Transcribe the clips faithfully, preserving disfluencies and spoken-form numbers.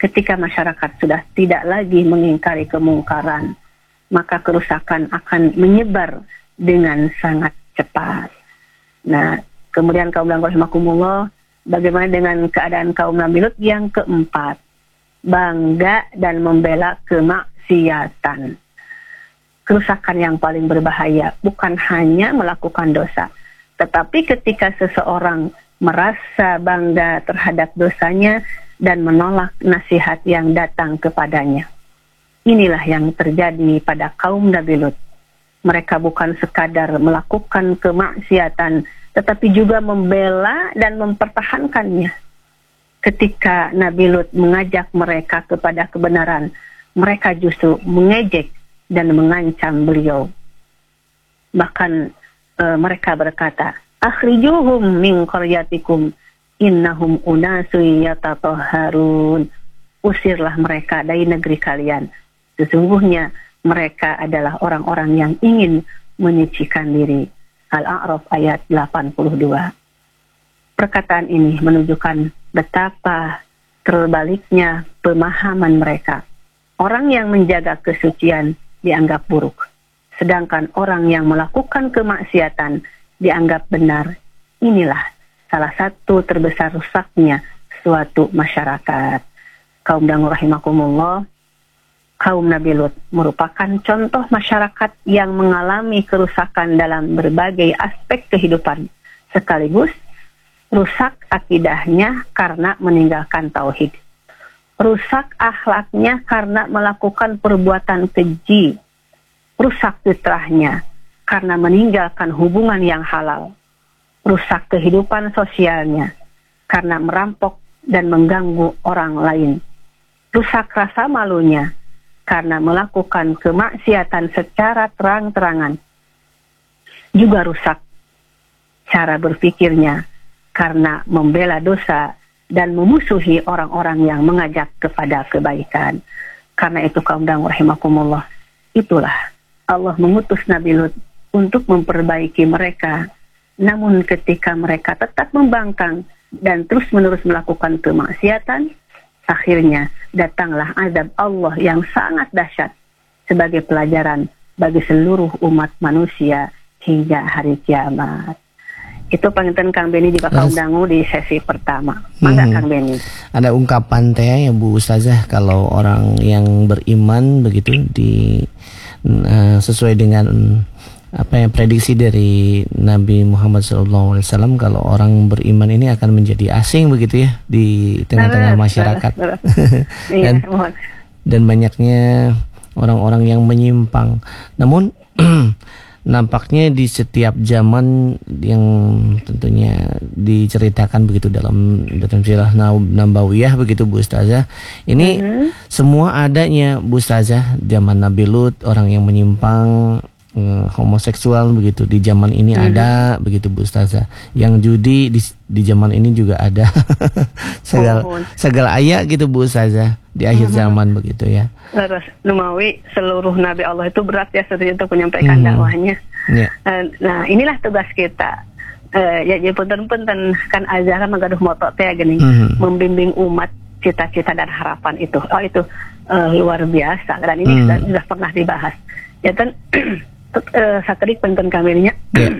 ketika masyarakat sudah tidak lagi mengingkari kemungkaran, maka kerusakan akan menyebar dengan sangat cepat. Nah, kemudian kaum dan rahimakumullah, bagaimana dengan keadaan kaum Nabi Lut yang keempat? Bangga dan membela kemaksiatan. Kerusakan yang paling berbahaya bukan hanya melakukan dosa, tetapi ketika seseorang merasa bangga terhadap dosanya dan menolak nasihat yang datang kepadanya. Inilah yang terjadi pada kaum Nabi Lut. Mereka bukan sekadar melakukan kemaksiatan, tetapi juga membela dan mempertahankannya. Ketika Nabi Lut mengajak mereka kepada kebenaran, mereka justru mengejek dan mengancam beliau. Bahkan e, mereka berkata, "Akhrijuhum min qaryatikum innahum unasu yatatahharun." Usirlah mereka dari negeri kalian. Sesungguhnya mereka adalah orang-orang yang ingin menyucikan diri. Al-A'raf ayat delapan puluh dua. Perkataan ini menunjukkan betapa terbaliknya pemahaman mereka. Orang yang menjaga kesucian dianggap buruk, sedangkan orang yang melakukan kemaksiatan dianggap benar. Inilah salah satu terbesar rusaknya suatu masyarakat. Kaum dan rahimakumullah, kaum Nabi Lut merupakan contoh masyarakat yang mengalami kerusakan dalam berbagai aspek kehidupan, sekaligus rusak akidahnya karena meninggalkan tauhid, rusak akhlaknya karena melakukan perbuatan keji, rusak fitrahnya karena meninggalkan hubungan yang halal, rusak kehidupan sosialnya karena merampok dan mengganggu orang lain, rusak rasa malunya karena melakukan kemaksiatan secara terang-terangan, juga rusak cara berpikirnya karena membela dosa dan memusuhi orang-orang yang mengajak kepada kebaikan. Karena itu kaum dan rahimakumullah, itulah Allah mengutus Nabi Lut untuk memperbaiki mereka. Namun ketika mereka tetap membangkang dan terus-menerus melakukan kemaksiatan, akhirnya datanglah azab Allah yang sangat dahsyat sebagai pelajaran bagi seluruh umat manusia hingga hari kiamat. Itu penginten Kang Beni di Kaum Dangu di sesi pertama. Mangga hmm. Kang Beni. Ada ungkapan teh ya Bu Ustazah, kalau orang yang beriman begitu di uh, sesuai dengan apa yang prediksi dari Nabi Muhammad shallallahu alaihi wasallam, kalau orang beriman ini akan menjadi asing begitu ya di tengah-tengah masyarakat. dan, dan banyaknya orang-orang yang menyimpang. Namun nampaknya di setiap zaman yang tentunya diceritakan begitu dalam dalam sirah nabawiyah begitu Bu Ustazah, ini uh-huh. semua adanya Bu Ustazah. Zaman Nabi Lut orang yang menyimpang, eh, homoseksual begitu di zaman ini uh-huh. ada begitu Bu Ustazah. Yang judi di di zaman ini juga ada. segala oh. segala ayat gitu Bu Ustazah di akhir uh-huh. zaman begitu ya. Terus Numawi, seluruh Nabi Allah itu berat ya sebenarnya untuk menyampaikan hmm. dakwahnya. Yeah. Nah inilah tugas kita. Uh, ya jadi punten-punten kan ajaran menggaduh moto teh gini, hmm. membimbing umat cita-cita dan harapan itu. Oh itu uh, luar biasa dan ini hmm. sudah, sudah pernah dibahas. Ya kan uh, sakedik punten kaminya. Yeah.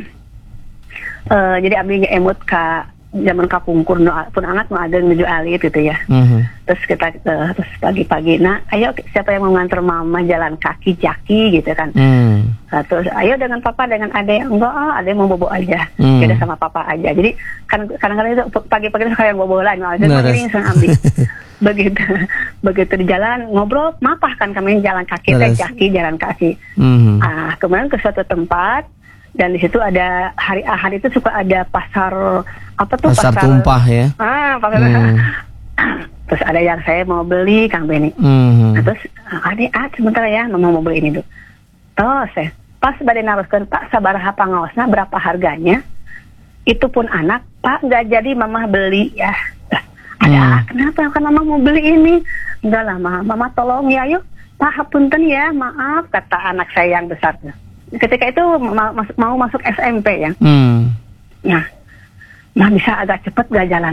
uh, jadi abdi emut ka zaman kapungkur no, pun angat mau ada menuju alit gitu ya. Mm-hmm. Terus kita uh, terus pagi-pagi, nah ayo siapa yang mau nganter mama jalan kaki jaki gitu kan. Mm. Nah, terus ayo dengan papa dengan ade, enggak ah ade mau bobo aja. Mm. Kita sama papa aja. Jadi kan kadang-kadang itu pagi-pagi itu kayak bobo lain, ada piring sang ambil. begitu begitu di jalan ngobrol mapah kan kami jalan kaki teh jaki jalan kaki. Mm-hmm. Ah kemudian ke suatu tempat. Dan di situ ada hari Ahad itu suka ada pasar apa tuh pasar, pasar tumpah ya. Ah, pasar. Hmm. Terus ada yang saya mau beli Kang Beni. Hmm. Nah, terus adik ah sebentar ya mama mau beli ini tuh. Terus saya pas badai naroskeun Pak sabaraha pangaosna berapa harganya? Itu pun anak, Pak nggak jadi mama beli ya. Ada hmm. kenapa kan mama mau beli ini? Enggak lah mama, mama tolong ya yuk. Pak hapunten ya, maaf kata anak saya yang besar. Ketika itu ma- mas- mau masuk S M P ya. Hmm. Nah, nah bisa agak cepat gak jalannya.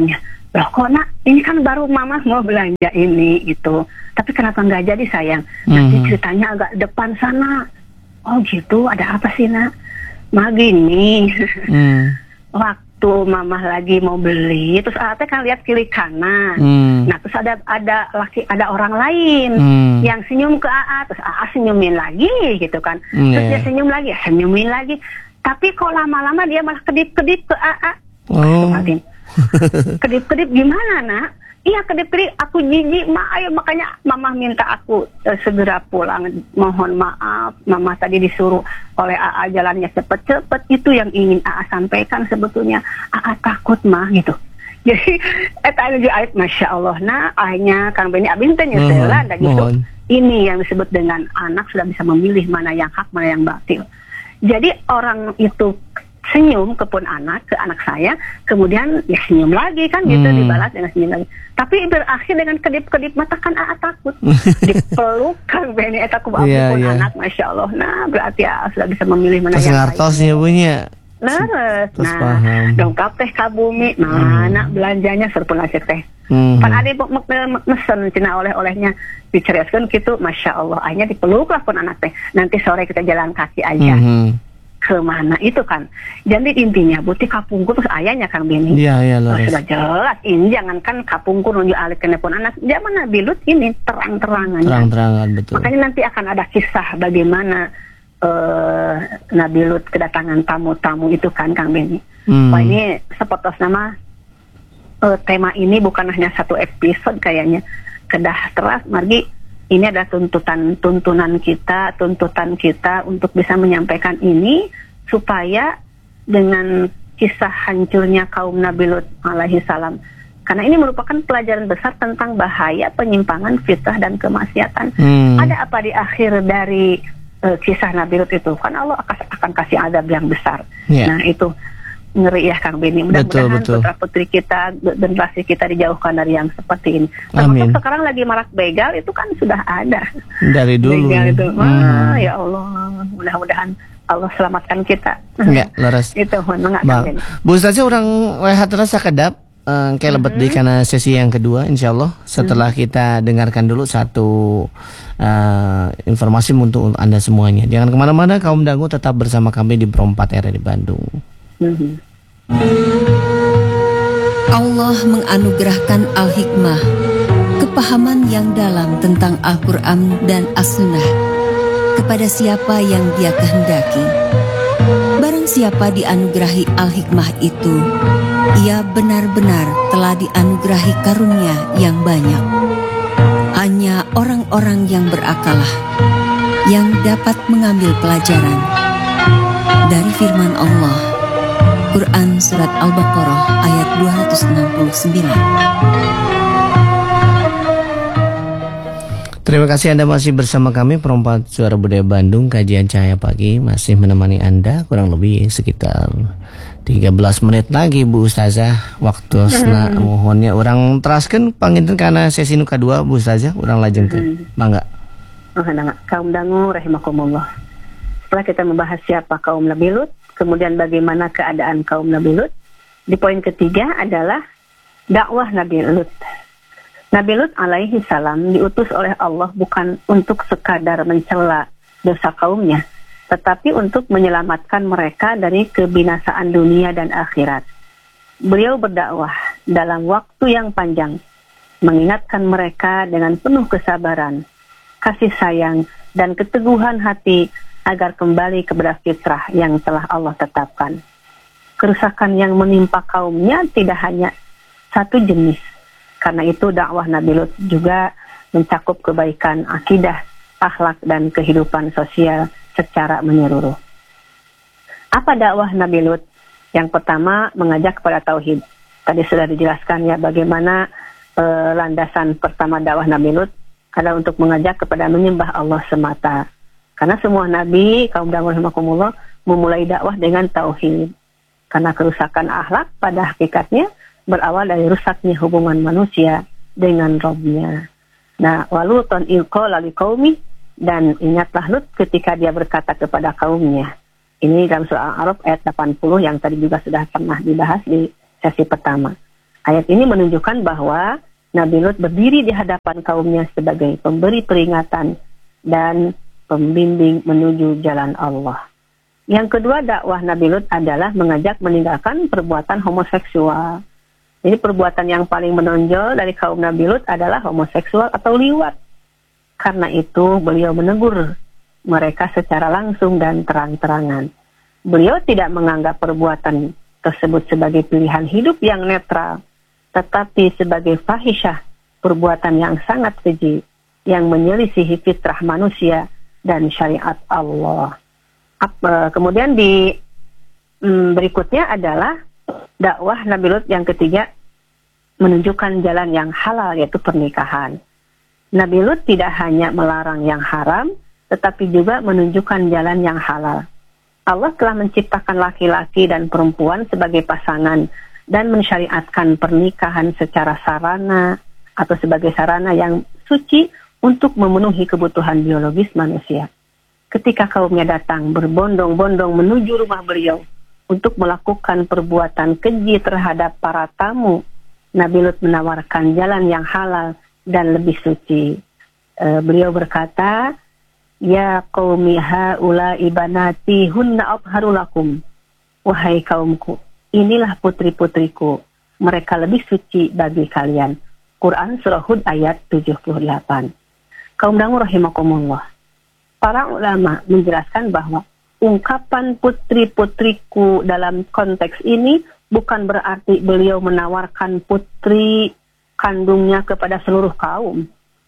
loh kok nak, ini kan baru mama mau belanja ini gitu, tapi kenapa nggak jadi sayang? Nanti Mhm. ceritanya agak depan sana. Oh gitu, ada apa sih nak? Mah gini, Hmm. waktu mama lagi mau beli, terus Ate kan lihat kiri kanan. Hmm. Nah terus ada ada laki ada orang lain Hmm. yang senyum ke A A, terus A A senyumin lagi gitu kan. Hmm, Terus iya. dia senyum lagi, senyumin lagi. Tapi kok lama-lama dia malah kedip-kedip ke A A. Oh. Astagfirullahaladzim. Kedip-kedip gimana nak? Iya kedip-kedip, aku jijik mak, ayo makanya mama minta aku eh, segera pulang. Mohon maaf, mama tadi disuruh oleh A A jalannya cepet-cepet. Itu yang ingin A A sampaikan sebetulnya. A A takut mah gitu. Jadi eta anu ayat masya Allah nah akhirnya Kang Beni abin teh nyesela dan gitu. Mohon. Ini yang disebut dengan anak sudah bisa memilih mana yang hak mana yang batil. Jadi orang itu senyum ke pun anak, ke anak saya, kemudian ya senyum lagi kan gitu, Hmm. dibalas dengan senyum lagi. Tapi berakhir dengan kedip-kedip mata kan A A takut. Dipeluk Kang Beni eta ku Iya, pun iya. anak masya Allah. Nah berarti ya sudah bisa memilih mana Terus yang ngartosnya punya. Leres. Terus Nah, paham. dongkap teh ka bumi. Mana belanjanya serpun aja teh. Mhm. Pan ade me- me- mesen cina oleh-olehnya diceriaskeun kitu, masya Allah. Akhirnya dipeluk lah pun anak teh. Nanti sore kita jalan kaki aja. Mhm. Kemana itu kan? Jadi intinya buti kapungkur terus ayahnya Kang Beni. Iya, iya Oh, Lores. sudah jelas. Ini jangankan kapungkur nunjuk alik telepon anak. Zaman Nabi Lut ini terang-terangan. Terang-terangan betul. Makanya nanti akan ada kisah bagaimana eh, Nabi Lut kedatangan tamu-tamu itu kan Kang Beni. Hmm. Wah ini sepotos nama eh, tema ini bukan hanya satu episode kayaknya. Kedah teras margi ini ada tuntutan tuntunan kita, tuntutan kita untuk bisa menyampaikan ini supaya dengan kisah hancurnya kaum Nabi Lut alaihi salam. Karena ini merupakan pelajaran besar tentang bahaya penyimpangan fitrah dan kemaksiatan. Hmm. Ada apa di akhir dari eh, kisah Nabi Lut itu? Kan Allah akan, akan kasih azab yang besar. Ya. Nah itu ngeri ya Kang Beni. Betul, Mudah-mudahan betul. putra putri kita, generasi kita dijauhkan dari yang seperti ini. Amin. Termasuk sekarang lagi marak begal itu kan sudah ada. Dari dulu. Begal itu. Hmm. Wah, ya Allah. Mudah-mudahan Allah selamatkan kita. Ya, Lores. Itu mohon enggak Kang Bang, Beni. Bu Ustazah orang W H terasa kedap eh, kayak lebet Mm-hmm. di karena sesi yang kedua insya Allah setelah kita dengarkan dulu satu eh, informasi untuk Anda semuanya. Jangan kemana-mana, kaum dangu tetap bersama kami di Pro empat R di Bandung. Mhm. Allah menganugerahkan Al-Hikmah, kepahaman yang dalam tentang Al-Quran dan As-Sunnah kepada siapa yang Dia kehendaki. Barang siapa dianugerahi Al-Hikmah itu, ia benar-benar telah dianugerahi karunia yang banyak. Hanya orang-orang yang berakalah yang dapat mengambil pelajaran dari firman Allah. Quran Surat Al-Baqarah ayat dua ratus enam puluh sembilan. Terima kasih Anda masih bersama kami Perempat Suara Budaya Bandung. Kajian Cahaya Pagi masih menemani Anda kurang lebih sekitar tiga belas menit lagi Bu Ustazah. Waktu sena mohonnya orang teraskan panginten karena sesi nu kedua Bu Ustazah orang lajengkeun. Mangga. Oh, nah, kaum dangu rahimakumullah. Setelah kita membahas siapa kaum Nabi Lut, kemudian bagaimana keadaan kaum Nabi Lut, di poin ketiga adalah dakwah Nabi Lut. Nabi Lut alaihi salam diutus oleh Allah bukan untuk sekadar mencela dosa kaumnya, tetapi untuk menyelamatkan mereka dari kebinasaan dunia dan akhirat. Beliau berdakwah dalam waktu yang panjang, mengingatkan mereka dengan penuh kesabaran, kasih sayang, dan keteguhan hati agar kembali kepada fitrah yang telah Allah tetapkan. Kerusakan yang menimpa kaumnya tidak hanya satu jenis. Karena itu dakwah Nabi Lut juga mencakup kebaikan akidah, akhlak, dan kehidupan sosial secara menyeluruh. Apa dakwah Nabi Lut? Yang pertama, mengajak kepada tauhid. Tadi sudah dijelaskan ya bagaimana eh, landasan pertama dakwah Nabi Lut adalah untuk mengajak kepada menyembah Allah semata. Karena semua nabi, kaum dangu rahimakumullah, memulai dakwah dengan tauhid. Karena kerusakan akhlak pada hakikatnya berawal dari rusaknya hubungan manusia dengan Rabb-Nya. Nah, waluton ilqala liqaumi, dan ingatlah Lut ketika dia berkata kepada kaumnya. Ini dalam surah Al-A'raf ayat delapan puluh yang tadi juga sudah pernah dibahas di sesi pertama. Ayat ini menunjukkan bahwa Nabi Lut berdiri di hadapan kaumnya sebagai pemberi peringatan dan pembimbing menuju jalan Allah. Yang kedua, dakwah Nabi Lut adalah mengajak meninggalkan perbuatan homoseksual. Jadi perbuatan yang paling menonjol dari kaum Nabi Lut adalah homoseksual atau liwat. Karena itu beliau menegur mereka secara langsung dan terang-terangan. Beliau tidak menganggap perbuatan tersebut sebagai pilihan hidup yang netral, tetapi sebagai fahisyah, perbuatan yang sangat keji, yang menyelisihi fitrah manusia dan syariat Allah. Kemudian di hmm, berikutnya adalah dakwah Nabi Lut yang ketiga, menunjukkan jalan yang halal, yaitu pernikahan. Nabi Lut tidak hanya melarang yang haram, tetapi juga menunjukkan jalan yang halal. Allah telah menciptakan laki-laki dan perempuan sebagai pasangan dan mensyariatkan pernikahan secara sarana atau sebagai sarana yang suci untuk memenuhi kebutuhan biologis manusia. Ketika kaumnya datang berbondong-bondong menuju rumah beliau untuk melakukan perbuatan keji terhadap para tamu, Nabi Lut menawarkan jalan yang halal dan lebih suci. E, beliau berkata, "Ya qaumi haula ibanati hunna abharu lakum." Wahai kaumku, inilah putri-putriku, mereka lebih suci bagi kalian. Quran Surah Hud ayat tujuh puluh delapan. Kaum dangu rahimakumullah. Para ulama menjelaskan bahwa ungkapan putri-putriku dalam konteks ini bukan berarti beliau menawarkan putri kandungnya kepada seluruh kaum.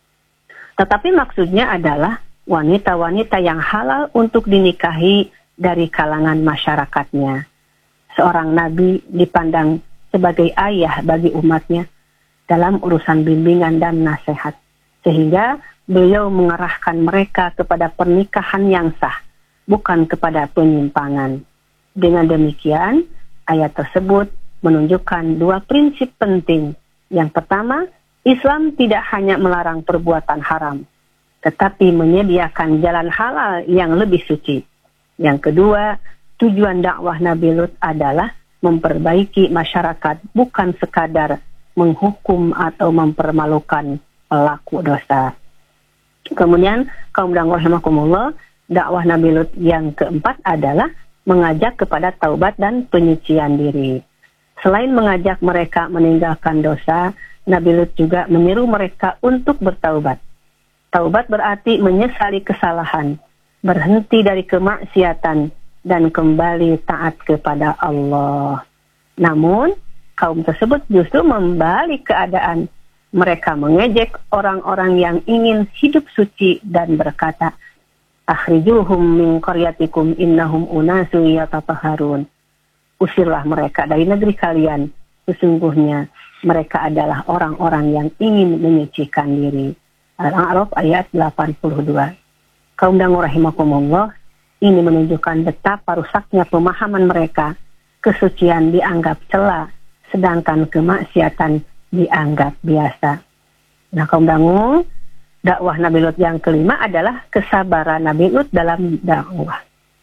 Tetapi maksudnya adalah wanita-wanita yang halal untuk dinikahi dari kalangan masyarakatnya. Seorang nabi dipandang sebagai ayah bagi umatnya dalam urusan bimbingan dan nasihat. Sehingga beliau mengarahkan mereka kepada pernikahan yang sah, bukan kepada penyimpangan. Dengan demikian, ayat tersebut menunjukkan dua prinsip penting. Yang pertama, Islam tidak hanya melarang perbuatan haram, tetapi menyediakan jalan halal yang lebih suci. Yang kedua, tujuan dakwah Nabi Lut adalah memperbaiki masyarakat, bukan sekadar menghukum atau mempermalukan pelaku dosa. Kemudian, kaum dan rahimakumullah, dakwah Nabi Lut yang keempat adalah mengajak kepada taubat dan penyucian diri. Selain mengajak mereka meninggalkan dosa, Nabi Lut juga menyeru mereka untuk bertaubat. Taubat berarti menyesali kesalahan, berhenti dari kemaksiatan, dan kembali taat kepada Allah. Namun, kaum tersebut justru membalik keadaan. Mereka mengejek orang-orang yang ingin hidup suci dan berkata, "Akhrijuhum min qaryatikum innahum unasu yatatahharun." Usirlah mereka dari negeri kalian, sesungguhnya mereka adalah orang-orang yang ingin menyucikan diri. Al-A'raf ayat delapan puluh dua. Kaum dangu rahimakumullah, ini menunjukkan betapa rusaknya pemahaman mereka. Kesucian dianggap cela, sedangkan kemaksiatan dianggap biasa. Nah, kaum dangu, dakwah Nabi Lut yang kelima adalah kesabaran Nabi Lut dalam dakwah.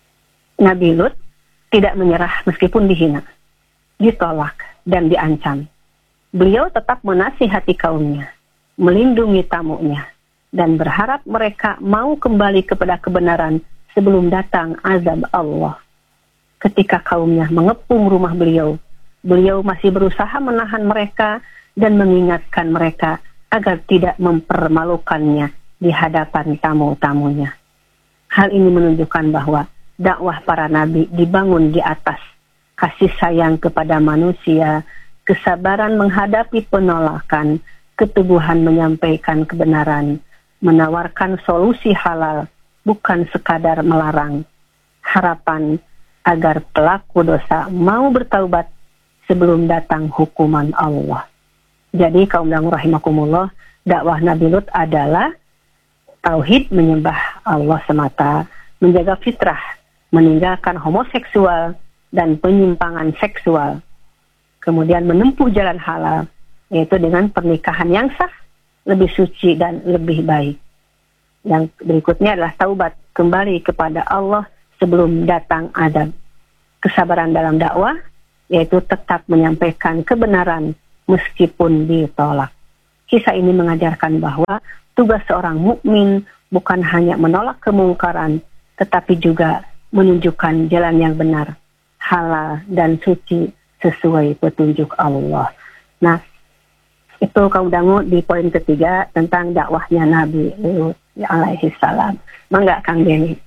Nabi Lut tidak menyerah meskipun dihina, ditolak, dan diancam. Beliau tetap menasihati kaumnya, melindungi tamunya, dan berharap mereka mau kembali kepada kebenaran sebelum datang azab Allah. Ketika kaumnya mengepung rumah beliau, beliau masih berusaha menahan mereka dan mengingatkan mereka agar tidak mempermalukannya di hadapan tamu-tamunya. Hal ini menunjukkan bahwa dakwah para nabi dibangun di atas kasih sayang kepada manusia, kesabaran menghadapi penolakan, keteguhan menyampaikan kebenaran, menawarkan solusi halal, bukan sekadar melarang. Harapan agar pelaku dosa mau bertaubat sebelum datang hukuman Allah. Jadi kaum dangu rahimakumullah, dakwah Nabi Lut adalah tauhid, menyembah Allah semata, menjaga fitrah, meninggalkan homoseksual dan penyimpangan seksual. Kemudian menempuh jalan halal, yaitu dengan pernikahan yang sah, lebih suci dan lebih baik. Yang berikutnya adalah taubat, kembali kepada Allah sebelum datang azab. Kesabaran dalam dakwah, yaitu tetap menyampaikan kebenaran meskipun ditolak. Kisah ini mengajarkan bahwa tugas seorang mukmin bukan hanya menolak kemungkaran, tetapi juga menunjukkan jalan yang benar, halal dan suci sesuai petunjuk Allah. Nah, itu kaum dangu di poin ketiga tentang dakwahnya Nabi Lut alaihi salam. Mangga Kang Beni.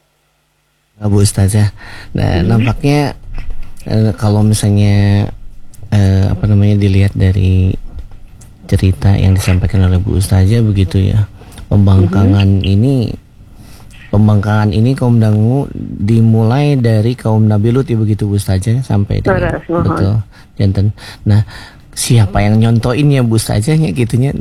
Bu Ustazah. Nah, hmm. nampaknya eh, kalau misalnya eh, apa namanya dilihat dari cerita yang disampaikan oleh Bu Ustazah begitu ya. Pembangkangan hmm. ini Pembangkangan ini kaum dangu dimulai dari kaum Nabi Lut ya begitu Bu Ustazah sampai dengan betul jantan. Nah, siapa yang nyontoinnya Bu Ustazahnya gitunya.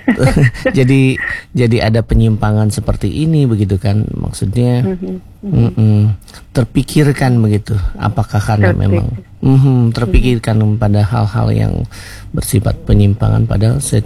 jadi jadi ada penyimpangan seperti ini begitu kan maksudnya. Mm-mm. Terpikirkan begitu apakah karena Terpikir. memang mm-hmm, terpikirkan mm-hmm. pada hal-hal yang bersifat penyimpangan padahal se-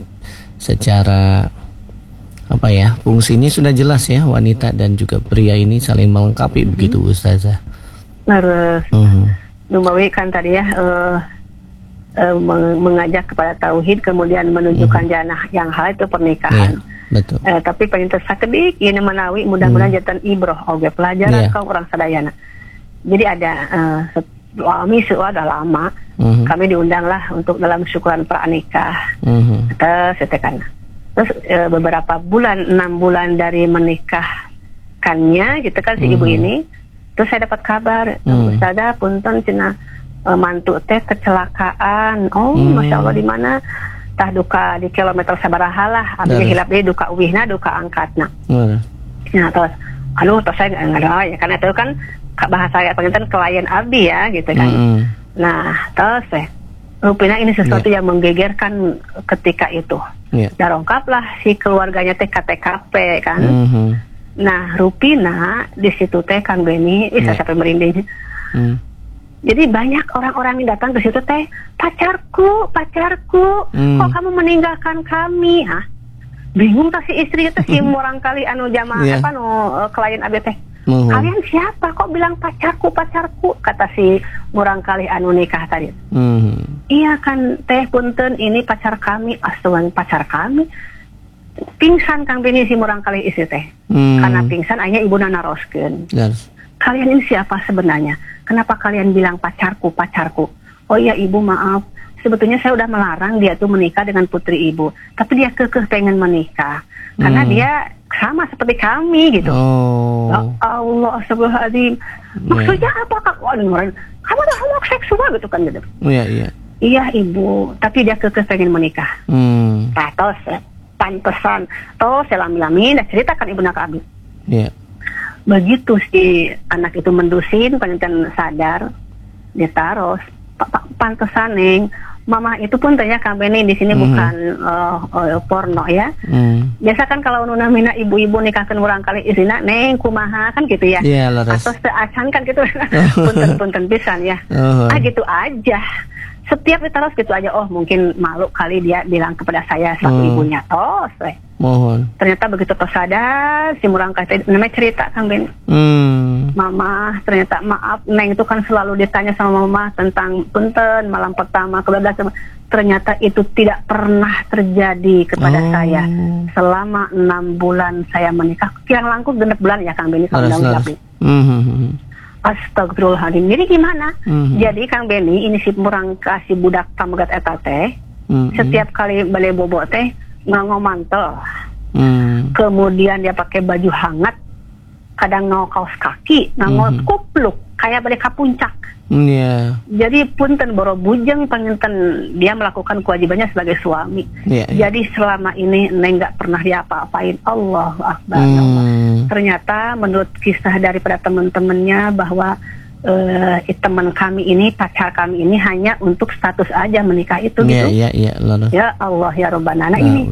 secara apa ya, fungsinya sudah jelas ya, wanita dan juga pria ini saling melengkapi hmm. begitu Ustazah. Terus hmm. Numawi kan tadi ya uh, uh, mengajak kepada tauhid kemudian menunjukkan hmm. jalan yang hal itu pernikahan. Yeah, betul. Uh, tapi pengen tersakedik ini menawi mudah-mudahan hmm. jatan ibroh oge pelajaran yeah. kau orang sadayana. Jadi ada uh, suami sudah lama hmm. kami diundang lah untuk dalam syukuran pranikah. Hmm. Terus setekan. Terus e, beberapa bulan, enam bulan dari menikahkannya gitu kan si mm. ibu ini, terus saya dapat kabar, mm. Ustazah punten cina e, mantu teh kecelakaan. Oh, mm. masya Allah di mana? Tah duka di kilometer sabaraha lah, abdi hilap deui duka uwihna, duka angkatna. Mm. Nah terus, aduh terus saya nggak ada ya, karena itu kan bahasa saya pengen klien abdi ya gitu kan. Mm. Nah terus saya rupanya ini sesuatu yeah. yang menggegerkan ketika itu. Yeah. Darongkaplah si keluarganya teh K T K P kan. Mm-hmm. Nah, rupina di situ teh Kang Beni, bisa yeah. sampai merinding. Mm. Jadi banyak orang-orang yang datang ke situ teh, pacarku, pacarku, mm. kok kamu meninggalkan kami? Hah? Bingung tak si istri itu si murang kali anu jamaah yeah. apa no uh, klien A B teh. Mm-hmm. Kalian siapa? Kok bilang pacarku, pacarku? Kata si murang kali anu nikah tadi. Mm-hmm. Iya kan teh punten ini pacar kami, astuan pacar kami. Pingsan Kang Beni si murang kali istri teh. Mm. Karena pingsan akhirnya ibu naroskeun. Yes. Kalian ini siapa sebenarnya? Kenapa kalian bilang pacarku, pacarku? Oh iya ibu maaf. Sebetulnya saya udah melarang dia tuh menikah dengan putri ibu. Tapi dia kekeh pengen menikah. Karena mm. dia sama seperti kami gitu. Oh. Ya Allah astagfirullahaladzim. Maksudnya yeah. apa kak? Wah, kamu udah homoseksual gitu kan gitu. Iya yeah, iya. Yeah. Iya ibu, tapi dia kekeh pengen menikah. Hmm. Nah, terus pantesan, terus selami-lami, dah ceritakan ibu nak abis. Iya. Yeah. Begitu si anak itu mendusin, pengen sadar, dia taruh, pantesan neng. Mama itu pun tanya Kang Beni di sini mm-hmm. bukan uh, uh, porno ya. Mm. Biasa kan kalau nuna mina ibu-ibu nikahkan urang kali isina neng kumaha kan gitu ya. Yeah, atau seacan kan gitu. Punten-punten pisan ya. Uh-huh. Ah gitu aja. Setiap terus gitu aja. Oh mungkin malu kali dia bilang kepada saya satu mm. ibunya. Oh, saya. Mohon. Ternyata begitu tos sadar si murang kali namanya cerita Kang Beni. Mm. Mama ternyata maaf neng itu kan selalu ditanya sama mama tentang punten malam pertama kedua ternyata itu tidak pernah terjadi kepada oh. saya selama enam bulan saya menikah. Kirang langkung genep bulan ya Kang Beni kalau udah mm-hmm. Astagfirullahaladzim. Jadi gimana? Mm-hmm. Jadi Kang Beni ini si murang kasih budak tamegat eta teh mm-hmm. setiap kali balik bobo teh nganggo mantel. Mm. Kemudian dia pakai baju hangat, kadang nganggo kaos kaki, nganggo mm-hmm. kupluk, kayak balik ke puncak. Mm, yeah. Jadi punten boro bujeng penginten dia melakukan kewajibannya sebagai suami. Yeah, yeah. Jadi selama ini neng nggak pernah diapa-apain. Allahu Akbar. Mm. Allah. Ternyata menurut kisah daripada teman-temannya bahwa Uh, teman kami ini, pacar kami ini hanya untuk status aja menikah itu yeah, gitu. Yeah, yeah, ya Allah ya Rabbana. Nah, ini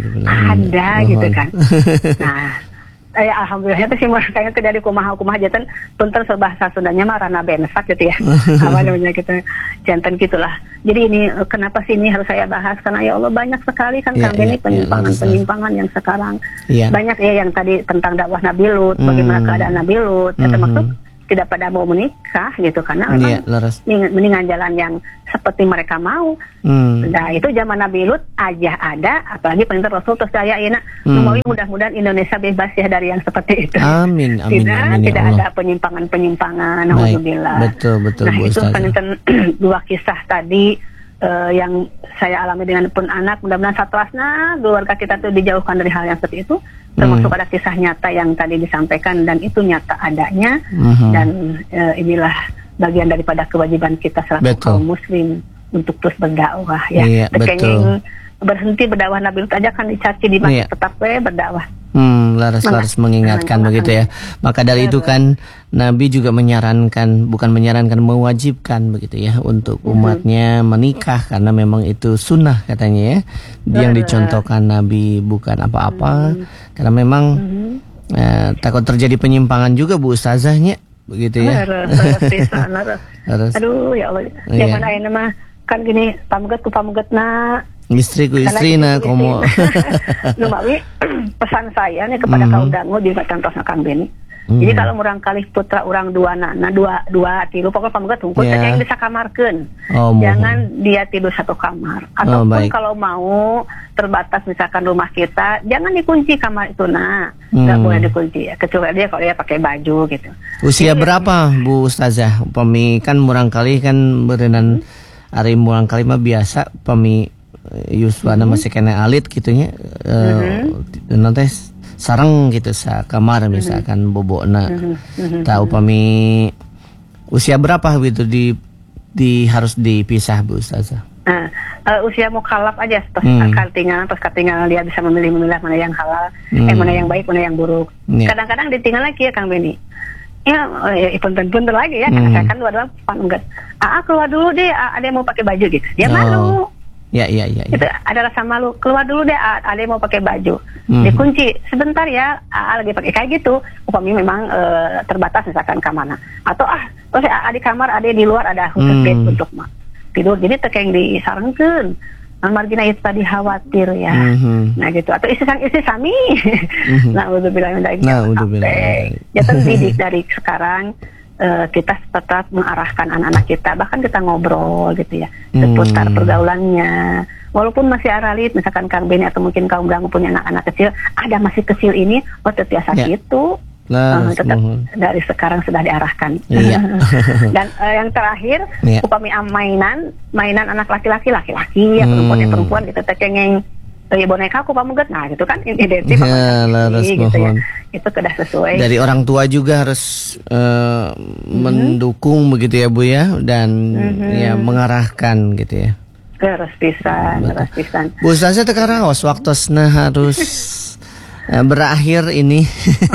ada gitu kan. Nah, eh, alhamdulillah itu sih kayaknya tidak di kumaha-kumaha jantan punten sebahasa Sundanya mah rana bensat gitu ya. Apa namanya gitu. Jantan gitulah. Jadi ini kenapa sih ini harus saya bahas karena ya Allah banyak sekali kan yeah, kami yeah, ini penyimpangan-penyimpangan yeah, yang sekarang. Yeah. Banyak ya yang tadi tentang dakwah Nabi Lut, mm. bagaimana keadaan Nabi Lut, ya termasuk tidak pada mau menikah gitu, karena memang Iya, laras. mendingan, mendingan jalan yang seperti mereka mau. Hmm. Nah itu zaman Nabi Lut aja ada, apalagi perintah Rasul terus saya ya nak, Hmm. mudah-mudahan Indonesia bebas ya dari yang seperti itu. Amin, amin, tidak amin, ya tidak Allah. ada penyimpangan-penyimpangan. Baik, Alhamdulillah. betul, betul, Nah Bu itu Ustazah. penonton dua kisah tadi eh, yang saya alami dengan pun anak. Mudah-mudahan setelahnya keluarga kita tuh dijauhkan dari hal yang seperti itu. Termasuk Hmm. ada kisah nyata yang tadi disampaikan, dan itu nyata adanya. Mhm. Dan eh, inilah bagian daripada kewajiban kita selaku Betul. kaum muslim untuk terus berdakwah ya. Iya, Tekenging berhenti berdakwah Nabi Lut aja kan dicaci di Iya. tetap we berdakwah. Hmm, laras-laras mengingatkan Mengancam. begitu ya. Maka dari itu kan Nabi juga menyarankan, bukan menyarankan, mewajibkan begitu ya untuk umatnya menikah, karena memang itu sunnah katanya ya. Yang dicontohkan Nabi bukan apa-apa, karena memang eh, takut terjadi penyimpangan juga Bu Ustazahnya begitu ya. Harus, harus pisan, harus. Harus Aduh ya Allah. Iya. Zaman ayeuna mah kan gini, pamuget ku pamugetna. istri ku istri Karena na itu komo. istri. Lumawi pesan saya nih kepada Mhm. kaum dangu juga contohnya Kang Beni. Mhm. Jadi kalau orang kali putra orang dua nana dua dua tilu pokoknya pamuget hungkul Ya. yang bisa kamarkeun. Oh, mohon. Jangan dia tidur satu kamar. Oh, Ataupun baik. kalau mau terbatas misalkan rumah kita, jangan dikunci kamar itu nah. Nggak Hmm. boleh dikunci ya. Kecuali dia kalau dia pakai baju gitu. Usia berapa Bu Ustazah? Pemi kan murang kali kan berenang hari murang kali mah biasa pemi Yuswana masih kena alit gitunya. Eh nanti sarang gitu sa kamar misalkan bobokna. Tahu pemi usia berapa gitu di di harus dipisah Bu Ustazah? Nah, uh, usia mukallaf aja terus Hmm. ketinggalan terus ketinggalan dia bisa memilih-milih mana yang halal, Hmm. eh mana yang baik, mana yang buruk. Iya. Kadang-kadang ditinggal lagi ya Kang Beni. Ya, oh, ya punten-punten lagi ya, karena Hmm. saya kan dua-dua panunggat. Ah, keluar dulu deh, ah, ada yang mau pakai baju gitu. Dia Oh. malu. Ya ya ya. Itu ya. ada rasa malu. Keluar dulu deh, ah, ada yang mau pakai baju. Hmm. Dikunci sebentar ya, ah, lagi pakai kayak gitu. Upamanya memang eh, terbatas misalkan ke mana. Atau ah, terus ah, di kamar, ada di luar, ada khusus Hmm. bed untuk mah tidur. Jadi tekeng disarankan. Margina itu tadi khawatir ya. Mhm. Nah gitu. Atau istri sang istri sami. Mhm. Nah, udah bilang dari Na'udzubillah. Ya terdidik dari sekarang eh, kita tetap mengarahkan anak-anak kita, bahkan kita ngobrol gitu ya seputar Hmm. pergaulannya. Walaupun masih aralit, misalkan Kang Beni atau mungkin kaum dangu punya anak-anak kecil, ada masih kecil ini, oh terbiasa Ya. gitu. Laras Eh, tetap mohon. dari sekarang sudah diarahkan. Iya. Dan eh, yang terakhir, Iya. upami am mainan, mainan anak laki-laki, laki-laki, ya perempuan ya Hmm. perempuan, gitu tekengeng eh, boneka aku pamuget, nah gitu kan identik Ya, sama laras gitu ya. mohon. Itu sudah sesuai. Dari orang tua juga harus eh, mendukung begitu ya Bu ya, dan ya mengarahkan gitu ya. Terus pisan, terus pisan. Bu Ustazah sekarang was waktosna harus eh, berakhir ini.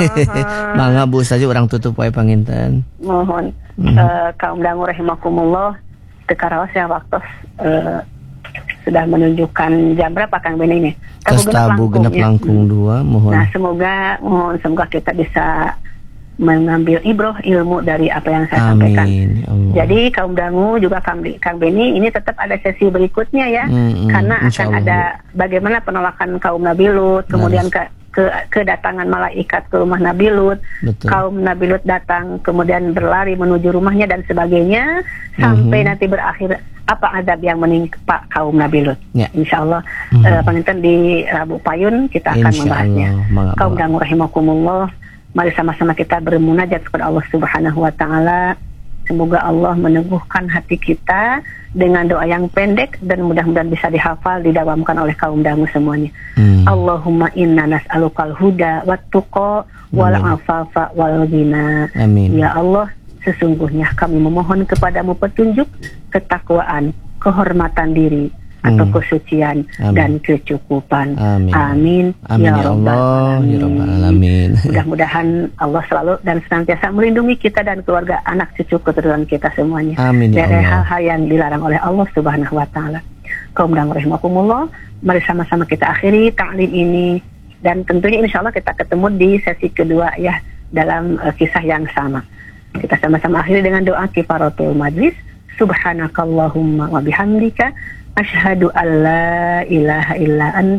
Mangga Bu Ustazah orang tutup wae panginten. Mohon Mhm. eh, kaum dangu rahimakumullah, tekaraos ya waktu eh, sudah menunjukkan jam berapa Kang Beni ini? Tos tabu genep ya. langkung dua mohon. Nah semoga mohon semoga kita bisa mengambil ibroh ilmu dari apa yang saya sampaikan. Amin. Ya Allah. Jadi kaum dangu juga Kang, Kang Beni ini tetap ada sesi berikutnya ya, Mm, mm, karena insya akan Allah, ada bagaimana penolakan kaum Nabi Lut, kemudian ke, ke kedatangan malaikat ke rumah Nabi Lut, Betul. kaum Nabi Lut datang kemudian berlari menuju rumahnya dan sebagainya sampai Mhm. nanti berakhir apa azab yang menimpa kaum Nabi Lut. Ya. Insya Allah Mhm. eh, penginten di Rabu Payun kita akan Insya membahasnya. Allah, mangga, Kaum mangga. dangu rahimakumullah, mari sama-sama kita bermunajat kepada Allah Subhanahu wa taala. Semoga Allah meneguhkan hati kita dengan doa yang pendek dan mudah-mudahan bisa dihafal, didawamkan oleh kaum dangu semuanya. Hmm. Allahumma inna nas'alukal huda wat tuqa wal Amin. afafa wal ghina. Amin. Ya Allah, sesungguhnya kami memohon kepadamu petunjuk, ketakwaan, kehormatan diri atau Hmm. kesucian Amin. dan kecukupan. Amin. Amin. Amin ya Allah, ya Rabbal alamin. Mudah-mudahan Allah selalu dan senantiasa melindungi kita dan keluarga, anak cucu keturunan kita semuanya Amin ya dari Allah. hal-hal yang dilarang oleh Allah Subhanahu wa taala. Kaum dangu rahimakumullah, mari sama-sama kita akhiri taklim ini dan tentunya insya Allah kita ketemu di sesi kedua ya dalam uh, kisah yang sama. Kita sama-sama akhiri dengan doa kifaratul majlis. Subhanakallahumma wa bihamdika asyhadu an la ilaha illa anta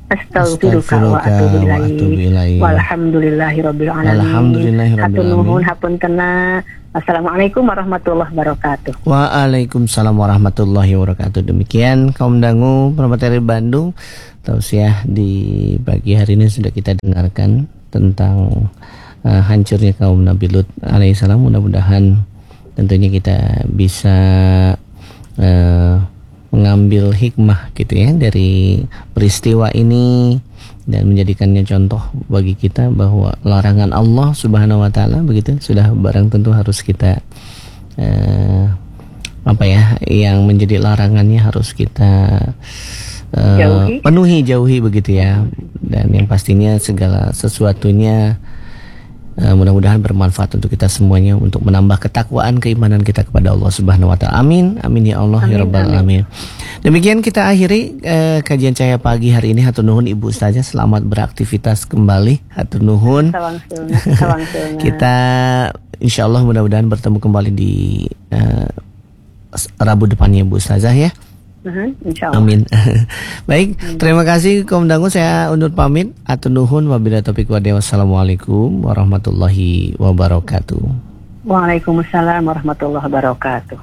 Astaghfiruka wa atubu ilaik. Walhamdulillahirabbil alamin. Alhamdulillahirabbil alamin. Hatur nuhun hapuntenna. Assalamualaikum warahmatullahi wabarakatuh. Waalaikumsalam warahmatullahi wabarakatuh. Demikian kaum dangu Permata dari Bandung, tausiah di pagi hari ini sudah kita dengarkan tentang uh, hancurnya kaum Nabi Lut alaihissalam. Mudah-mudahan tentunya kita bisa uh, mengambil hikmah gitu ya dari peristiwa ini dan menjadikannya contoh bagi kita bahwa larangan Allah Subhanahu wa taala begitu sudah barang tentu harus kita uh, apa ya yang menjadi larangannya harus kita uh, jauhi. penuhi jauhi begitu ya, dan yang pastinya segala sesuatunya Uh, mudah-mudahan bermanfaat untuk kita semuanya untuk menambah ketakwaan keimanan kita kepada Allah Subhanahu wa taala. Amin. Amin ya Allah ya rabbal alamin. Demikian kita akhiri uh, kajian Cahaya Pagi hari ini. Hatur nuhun Ibu Ustazah, selamat beraktivitas kembali. Hatur nuhun. Kita insyaallah mudah-mudahan bertemu kembali di uh, Rabu depannya Bu Ustazah ya. Uh-huh, insyaallah. Amin. Baik, terima kasih kaum dangu, saya undur pamit. Atur nuhun wabillahi taufiq walhidayah. Wassalamualaikum warahmatullahi wabarakatuh. Waalaikumsalam warahmatullahi wabarakatuh.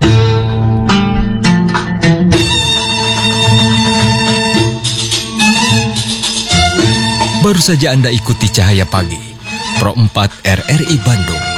Baru saja Anda ikuti Cahaya Pagi Pro empat R R I Bandung